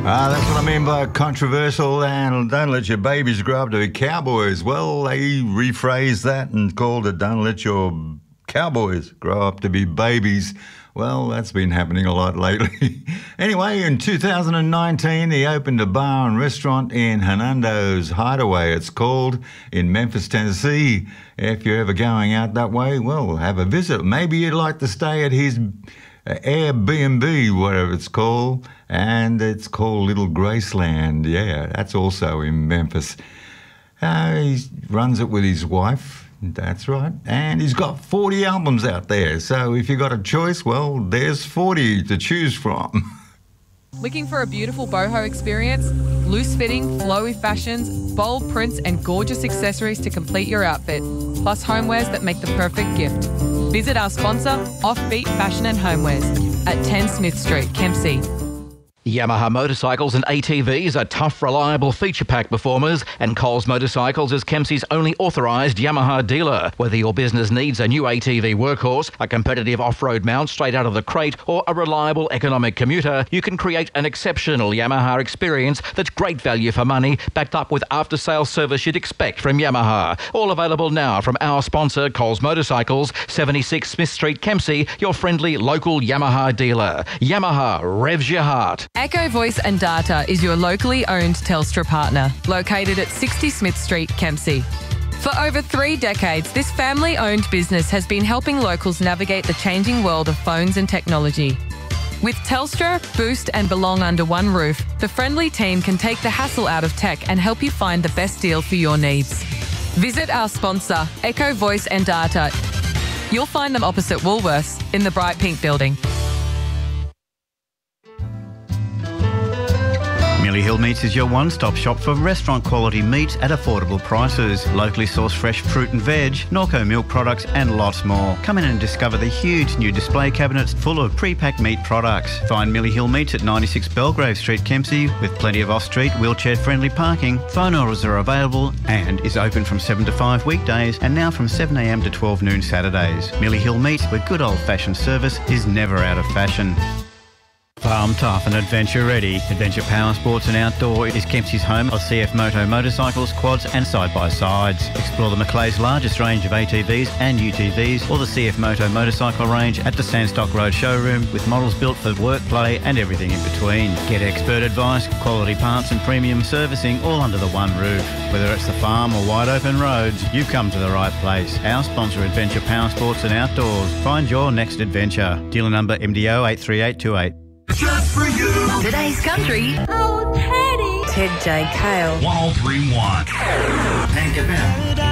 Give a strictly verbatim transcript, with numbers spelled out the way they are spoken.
Ah, that's what I mean by controversial, and don't let your babies grow up to be cowboys. Well, they rephrased that and called it don't let your cowboys grow up to be babies. Well, that's been happening a lot lately. Anyway, in two thousand nineteen, he opened a bar and restaurant in Hernando's Hideaway, it's called, in Memphis, Tennessee. If you're ever going out that way, well, have a visit. Maybe you'd like to stay at his Airbnb, whatever it's called, and it's called Little Graceland. Yeah, that's also in Memphis. Uh, he runs it with his wife. That's right. And he's got forty albums out there. So if you've got a choice, well, there's forty to choose from. Looking for a beautiful boho experience? Loose-fitting, flowy fashions, bold prints and gorgeous accessories to complete your outfit, plus homewares that make the perfect gift. Visit our sponsor, Offbeat Fashion and Homewares, at ten Smith Street, Kempsey. Yamaha motorcycles and A T Vs are tough, reliable feature-pack performers, and Coles Motorcycles is Kempsey's only authorised Yamaha dealer. Whether your business needs a new A T V workhorse, a competitive off-road mount straight out of the crate, or a reliable economic commuter, you can create an exceptional Yamaha experience that's great value for money, backed up with after-sales service you'd expect from Yamaha. All available now from our sponsor, Coles Motorcycles, seventy-six Smith Street, Kempsey, your friendly local Yamaha dealer. Yamaha revs your heart. Echo Voice and Data is your locally owned Telstra partner, located at sixty Smith Street, Kempsey. For over three decades, this family-owned business has been helping locals navigate the changing world of phones and technology. With Telstra, Boost and Belong under one roof, the friendly team can take the hassle out of tech and help you find the best deal for your needs. Visit our sponsor, Echo Voice and Data. You'll find them opposite Woolworths in the Bright Pink building. Millie Hill Meats is your one-stop shop for restaurant-quality meats at affordable prices. Locally sourced fresh fruit and veg, Norco milk products and lots more. Come in and discover the huge new display cabinets full of pre-packed meat products. Find Millie Hill Meats at ninety-six Belgrave Street, Kempsey, with plenty of off-street, wheelchair-friendly parking. Phone orders are available and is open from seven to five weekdays and now from seven a m to twelve noon Saturdays. Millie Hill Meats, where good old-fashioned service is never out of fashion. Farm tough and adventure ready. Adventure Power Sports and Outdoor is Kempsey's home of C F Moto motorcycles, quads and side-by-sides. Explore the Macleay's largest range of A T Vs and U T Vs or the C F Moto motorcycle range at the Sandstock Road showroom with models built for work, play and everything in between. Get expert advice, quality parts and premium servicing all under the one roof. Whether it's the farm or wide open roads, you've come to the right place. Our sponsor, Adventure Power Sports and Outdoors. Find your next adventure. Dealer number M D O eight three eight two eight. Just for you. Today's country. Oh, Teddy. Ted J. Cale. one oh three point one. Hank F M.